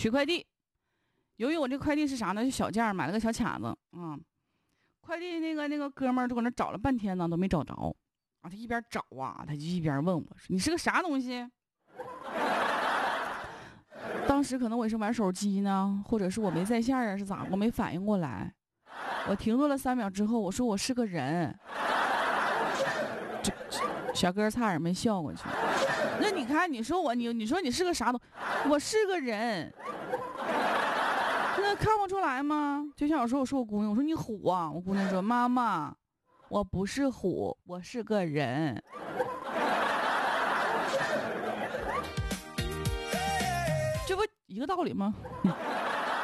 取快递。由于我这快递是啥呢？就小件儿，买了个小卡子啊。快递那个哥们儿就搁那找了半天呢，都没找着啊。他一边找啊，他就一边问我说：“你是个啥东西？”当时可能我也是玩手机呢，或者是我没在线啊，是咋？我没反应过来。我停顿了3秒之后，我说我是个人。这小哥差点没笑过去。那你看，你说你是个啥东？我是个人。那看不出来吗？就像我说我姑娘，我说你虎啊，我姑娘说妈妈，我不是虎，我是个人。这不一个道理吗？